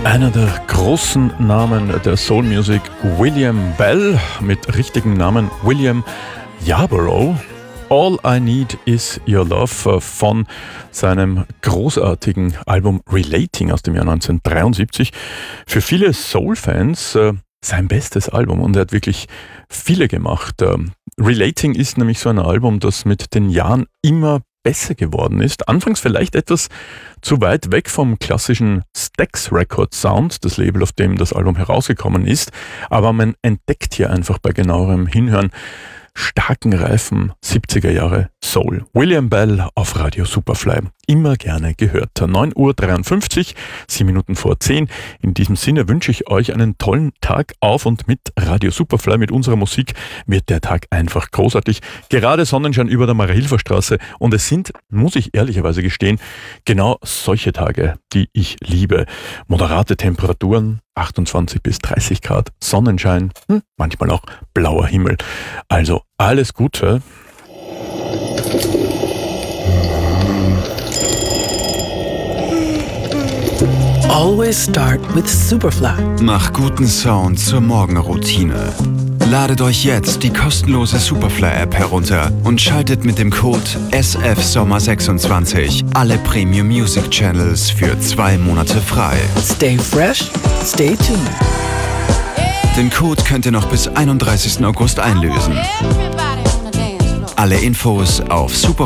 Einer der großen Namen der Soul Music, William Bell, mit richtigem Namen William Yarborough. All I Need Is Your Love von seinem großartigen Album Relating aus dem Jahr 1973. Für viele Soul-Fans sein bestes Album, und er hat wirklich viele gemacht. Relating ist nämlich so ein Album, das mit den Jahren immer besser geworden ist. Anfangs vielleicht etwas zu weit weg vom klassischen Stax Records Sound, das Label, auf dem das Album herausgekommen ist, aber man entdeckt hier einfach bei genauerem Hinhören starken, reifen 70er Jahre Soul. William Bell auf Radio Superfly. Immer gerne gehört. 9:53 Uhr, 7 Minuten vor 10. In diesem Sinne wünsche ich euch einen tollen Tag auf und mit Radio Superfly. Mit unserer Musik wird der Tag einfach großartig. Gerade Sonnenschein über der Maria-Hilfer-Straße. Und es sind, muss ich ehrlicherweise gestehen, genau solche Tage, die ich liebe. Moderate Temperaturen, 28 bis 30 Grad, Sonnenschein, manchmal auch blauer Himmel. Also alles Gute. Always start with Superfly. Mach guten Sound zur Morgenroutine. Ladet euch jetzt die kostenlose Superfly-App herunter und schaltet mit dem Code SFSommer26 alle Premium Music Channels für 2 Monate frei. Stay fresh, stay tuned. Den Code könnt ihr noch bis 31. August einlösen. Alle Infos auf